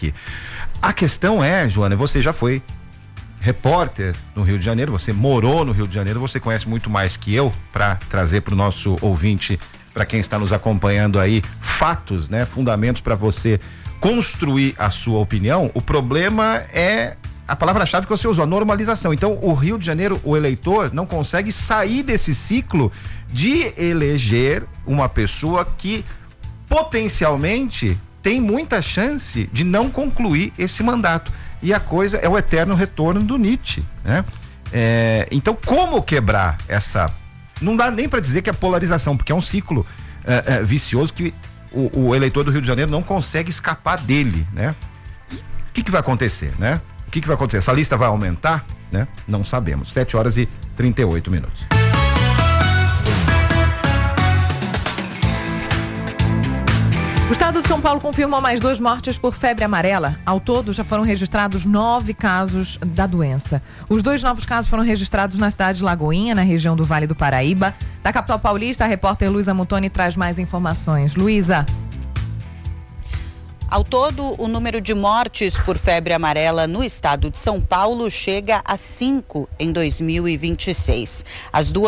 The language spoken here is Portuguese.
A questão é, Joana, você já foi repórter no Rio de Janeiro, você morou no Rio de Janeiro, você conhece muito mais que eu para trazer para o nosso ouvinte, para quem está nos acompanhando aí, fatos, né, fundamentos para você construir a sua opinião. O problema é a palavra-chave que você usou, a normalização. Então, o Rio de Janeiro, o eleitor não consegue sair desse ciclo de eleger uma pessoa que potencialmente tem muita chance de não concluir esse mandato. E a coisa é o eterno retorno do Nietzsche, né? Então, como quebrar essa... Não dá nem para dizer que é polarização, porque é um ciclo vicioso que o eleitor do Rio de Janeiro não consegue escapar dele, né? O que vai acontecer, né? O que vai acontecer? Essa lista vai aumentar, né? Não sabemos. 7h38. O estado de São Paulo confirmou mais 2 mortes por febre amarela. Ao todo, já foram registrados 9 casos da doença. Os 2 novos casos foram registrados na cidade de Lagoinha, na região do Vale do Paraíba. Da capital paulista, a repórter Luísa Mutoni traz mais informações. Luísa. Ao todo, o número de mortes por febre amarela no estado de São Paulo chega a 5 em 2026. As duas